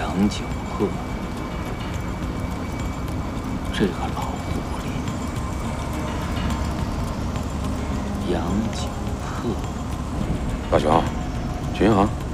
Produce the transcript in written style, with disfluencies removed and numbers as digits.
杨九鹤，这个老狐狸，杨九鹤。 大雄，去银行。